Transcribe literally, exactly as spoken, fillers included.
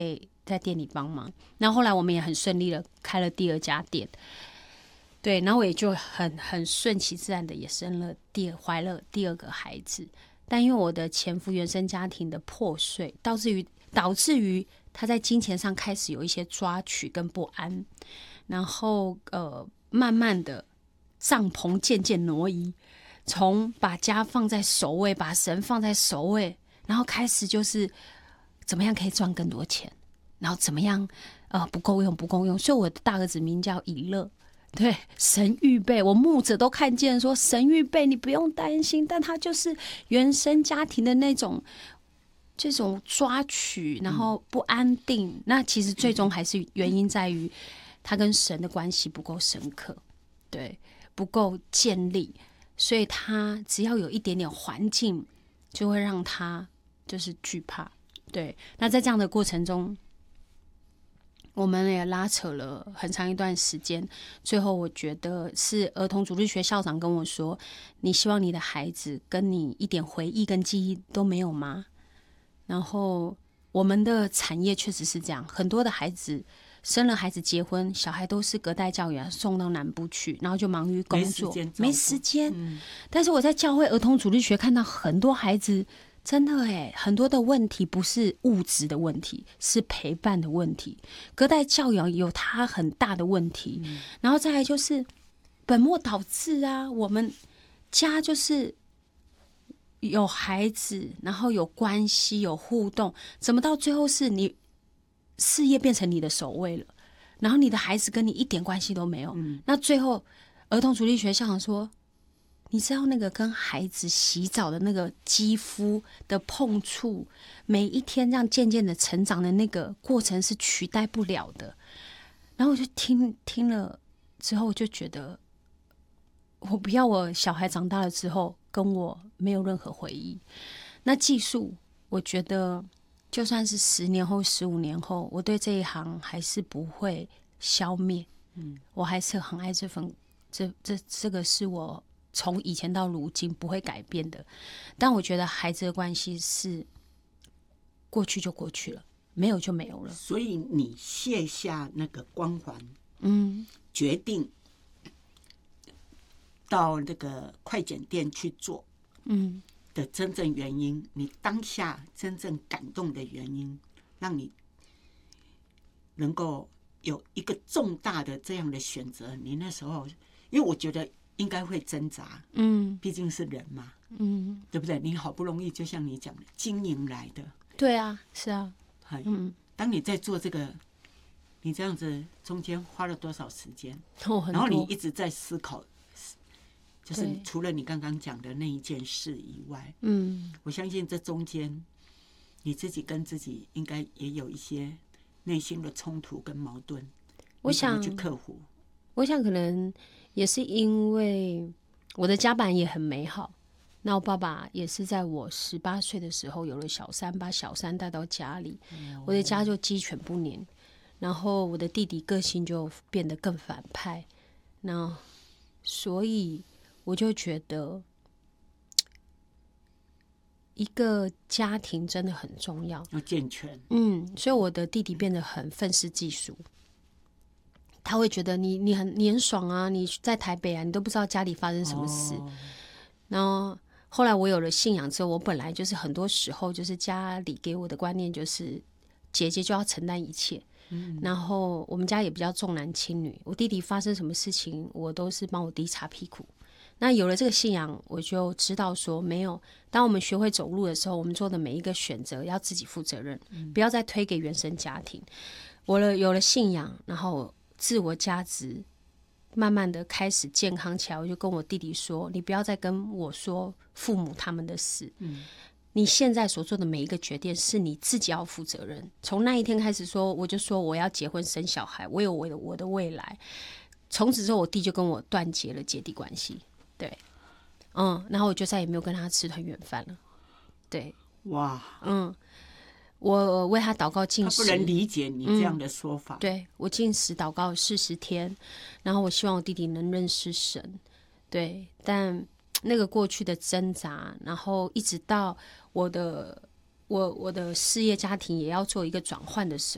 在店里帮忙。然后后来我们也很顺利的开了第二家店，对，然后我也就很很顺其自然的也生了第二怀了第二个孩子。但因为我的前夫原生家庭的破碎，导致于导致于他在金钱上开始有一些抓取跟不安，然后呃，慢慢的帐篷渐渐挪移，从把家放在首位，把神放在首位，然后开始就是怎么样可以赚更多钱，然后怎么样呃不够用不够用，所以我的大儿子名叫以乐。对，神预备，我牧者都看见说神预备，你不用担心。但他就是原生家庭的那种这种抓取，然后不安定。嗯、那其实最终还是原因在于他跟神的关系不够深刻，对，不够建立，所以他只要有一点点环境，就会让他就是惧怕。对，那在这样的过程中，我们也拉扯了很长一段时间，最后我觉得是儿童主日学校长跟我说：“你希望你的孩子跟你一点回忆跟记忆都没有吗？”然后我们的产业确实是这样，很多的孩子生了孩子结婚，小孩都是隔代教养送到南部去，然后就忙于工作，没时间。嗯、但是我在教会儿童主日学看到很多孩子。真的耶，很多的问题不是物质的问题，是陪伴的问题。隔代教养有它很大的问题，嗯、然后再来就是本末倒置啊。我们家就是有孩子，然后有关系、有互动，怎么到最后是你事业变成你的首位了，然后你的孩子跟你一点关系都没有？嗯、那最后儿童主力学校长说。你知道那个跟孩子洗澡的那个肌肤的碰触，每一天这样渐渐的成长的那个过程是取代不了的。然后我就听听了之后，我就觉得我不要我小孩长大了之后跟我没有任何回忆。那技术，我觉得就算是十年后、十五年后，我对这一行还是不会消灭。嗯，我还是很爱这份，这这这个是我。从以前到如今不会改变的，但我觉得孩子的关系是过去就过去了，没有就没有了。 所以你卸下那个光环， 嗯， 决定到那个快剪店去做，嗯的真正原因，你当下真正感动的原因，让你能够有一个重大的这样的选择。你那时候，因为我觉得。应该会挣扎，嗯，毕竟是人嘛，嗯，对不对？你好不容易，就像你讲的，经营来的， 对啊，是啊， 嗯，当你在做这个，你这样子中间花了多少时间？ 哦， 然后你一直在思考，就是除了你刚刚讲的那一件事以外，嗯，我相信这中间你自己跟自己应该也有一些内心的冲突跟矛盾， 我想去克服。 我想可能。也是因为我的家版也很美好，那我爸爸也是在我十八岁的时候有了小三，把小三带到家里，哦、我的家就鸡犬不宁，然后我的弟弟个性就变得更反派，那所以我就觉得一个家庭真的很重要， 要健全。 嗯，所以我的弟弟变得很愤世嫉俗。他会觉得你你很你很爽啊，你在台北啊，你都不知道家里发生什么事。Oh. 然后后来我有了信仰之后，我本来就是很多时候就是家里给我的观念就是姐姐就要承担一切。嗯、然后我们家也比较重男轻女，我弟弟发生什么事情，我都是帮我弟擦屁股。那有了这个信仰，我就知道说，没有，当我们学会走路的时候，我们做的每一个选择要自己负责任，嗯、不要再推给原生家庭。我了有了信仰，然后。自我价值慢慢的开始健康起来，我就跟我弟弟说，你不要再跟我说父母他们的事，嗯、你现在所做的每一个决定是你自己要负责任。从那一天开始说，我就说我要结婚生小孩，我有我的我的未来。从此之后，我弟就跟我断绝了姐弟关系，对，嗯，然后我就再也没有跟他吃团圆饭了，对， 哇， 嗯。我为他祷告禁食， 他不能理解你这样的说法。 嗯、对，我禁食祷告四十天，然后我希望我弟弟能认识神。对，但那个过去的挣扎，然后一直到我的我我的事业家庭也要做一个转换的时